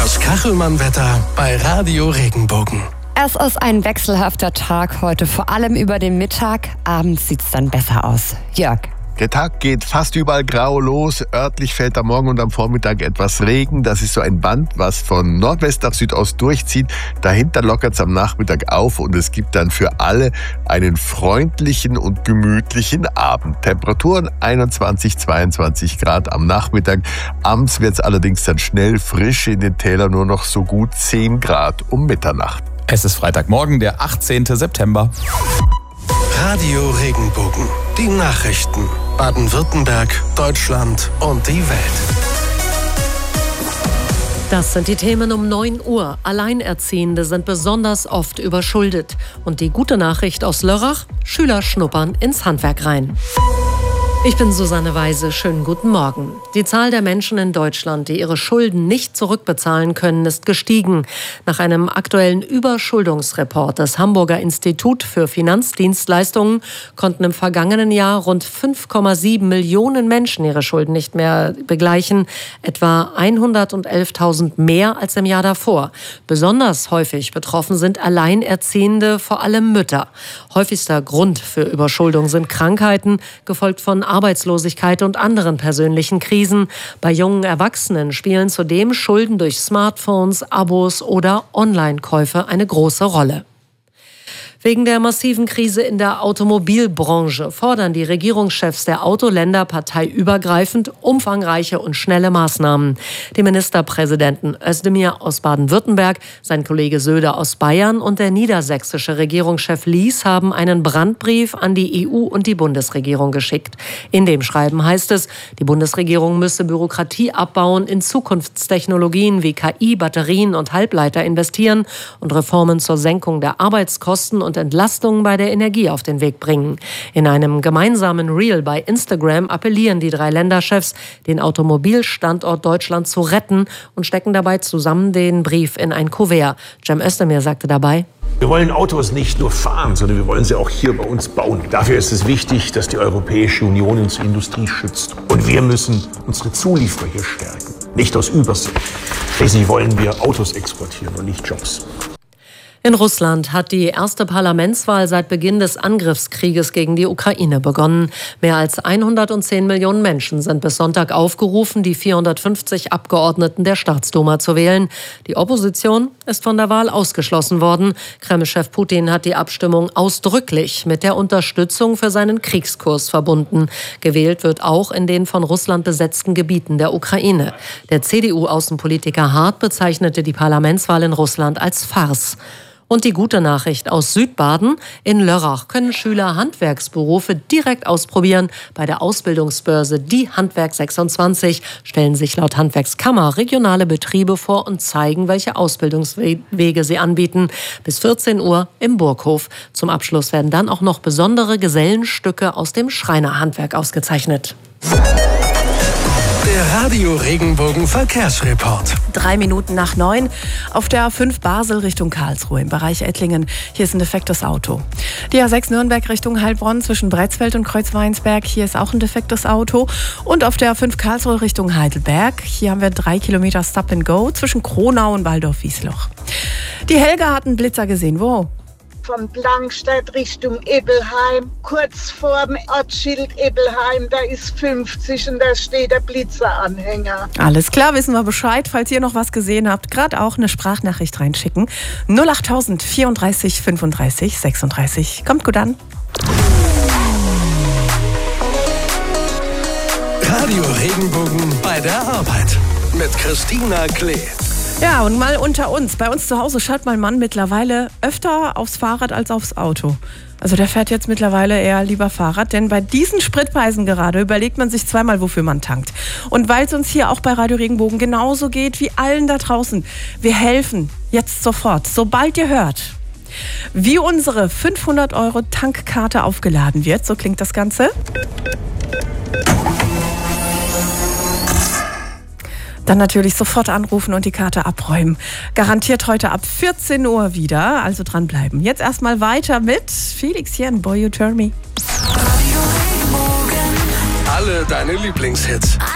Das Kachelmann-Wetter bei Radio Regenbogen. Es ist ein wechselhafter Tag heute, vor allem über den Mittag. Abends sieht es dann besser aus. Jörg. Der Tag geht fast überall grau los. Örtlich fällt am Morgen und am Vormittag etwas Regen. Das ist so ein Band, was von Nordwest nach Südost durchzieht. Dahinter lockert es am Nachmittag auf und es gibt dann für alle einen freundlichen und gemütlichen Abend. Temperaturen 21, 22 Grad am Nachmittag. Abends wird es allerdings dann schnell frisch, in den Tälern nur noch so gut 10 Grad um Mitternacht. Es ist Freitagmorgen, der 18. September. Radio Regenbogen. Die Nachrichten. Baden-Württemberg, Deutschland und die Welt. Das sind die Themen um 9 Uhr. Alleinerziehende sind besonders oft überschuldet. Und die gute Nachricht aus Lörrach: Schüler schnuppern ins Handwerk rein. Ich bin Susanne Weise. Schönen guten Morgen. Die Zahl der Menschen in Deutschland, die ihre Schulden nicht zurückbezahlen können, ist gestiegen. Nach einem aktuellen Überschuldungsreport des Hamburger Institut für Finanzdienstleistungen konnten im vergangenen Jahr rund 5,7 Millionen Menschen ihre Schulden nicht mehr begleichen. Etwa 111.000 mehr als im Jahr davor. Besonders häufig betroffen sind Alleinerziehende, vor allem Mütter. Häufigster Grund für Überschuldung sind Krankheiten, gefolgt von Arbeitslosigkeit und anderen persönlichen Krisen. Bei jungen Erwachsenen spielen zudem Schulden durch Smartphones, Abos oder Online-Käufe eine große Rolle. Wegen der massiven Krise in der Automobilbranche fordern die Regierungschefs der Autoländer parteiübergreifend umfangreiche und schnelle Maßnahmen. Die Ministerpräsidenten Özdemir aus Baden-Württemberg, sein Kollege Söder aus Bayern und der niedersächsische Regierungschef Lies haben einen Brandbrief an die EU und die Bundesregierung geschickt. In dem Schreiben heißt es, die Bundesregierung müsse Bürokratie abbauen, in Zukunftstechnologien wie KI, Batterien und Halbleiter investieren und Reformen zur Senkung der Arbeitskosten und Entlastungen bei der Energie auf den Weg bringen. In einem gemeinsamen Reel bei Instagram appellieren die 3 Länderchefs, den Automobilstandort Deutschland zu retten und stecken dabei zusammen den Brief in ein Kuvert. Cem Özdemir sagte dabei: Wir wollen Autos nicht nur fahren, sondern wir wollen sie auch hier bei uns bauen. Dafür ist es wichtig, dass die Europäische Union unsere Industrie schützt. Und wir müssen unsere Zulieferer hier stärken. Nicht aus Übersee. Schließlich wollen wir Autos exportieren und nicht Jobs. In Russland hat die erste Parlamentswahl seit Beginn des Angriffskrieges gegen die Ukraine begonnen. Mehr als 110 Millionen Menschen sind bis Sonntag aufgerufen, die 450 Abgeordneten der Staatsduma zu wählen. Die Opposition ist von der Wahl ausgeschlossen worden. Kreml-Chef Putin hat die Abstimmung ausdrücklich mit der Unterstützung für seinen Kriegskurs verbunden. Gewählt wird auch in den von Russland besetzten Gebieten der Ukraine. Der CDU-Außenpolitiker Hart bezeichnete die Parlamentswahl in Russland als Farce. Und die gute Nachricht aus Südbaden: In Lörrach können Schüler Handwerksberufe direkt ausprobieren. Bei der Ausbildungsbörse Die Handwerk 26 stellen sich laut Handwerkskammer regionale Betriebe vor und zeigen, welche Ausbildungswege sie anbieten. Bis 14 Uhr im Burghof. Zum Abschluss werden dann auch noch besondere Gesellenstücke aus dem Schreinerhandwerk ausgezeichnet. Der Radio Regenbogen Verkehrsreport. 3 Minuten nach 9 auf der A5 Basel Richtung Karlsruhe im Bereich Ettlingen. Hier ist ein defektes Auto. Die A6 Nürnberg Richtung Heilbronn zwischen Bretzfeld und Kreuzweinsberg. Hier ist auch ein defektes Auto. Und auf der A5 Karlsruhe Richtung Heidelberg. Hier haben wir 3 Kilometer Stop and Go zwischen Kronau und Waldorf-Wiesloch. Die Helga hat einen Blitzer gesehen. Wo? Von Blankstedt Richtung Ebbelheim, kurz vor dem Ortsschild Ebbelheim, da ist 50 und da steht der Blitzeranhänger. Alles klar, wissen wir Bescheid. Falls ihr noch was gesehen habt, gerade auch eine Sprachnachricht reinschicken. 08000 34 35 36. Kommt gut an. Radio Regenbogen bei der Arbeit mit Christina Klee. Ja, und mal unter uns. Bei uns zu Hause schaut mein Mann mittlerweile öfter aufs Fahrrad als aufs Auto. Also der fährt jetzt mittlerweile eher lieber Fahrrad, denn bei diesen Spritpreisen gerade überlegt man sich zweimal, wofür man tankt. Und weil es uns hier auch bei Radio Regenbogen genauso geht wie allen da draußen, wir helfen jetzt sofort, sobald ihr hört, wie unsere 500 € Tankkarte aufgeladen wird. So klingt das Ganze. Dann natürlich sofort anrufen und die Karte abräumen. Garantiert heute ab 14 Uhr wieder, also dranbleiben. Jetzt erstmal weiter mit Felix hier in Boy You Turn Me. Alle deine Lieblingshits.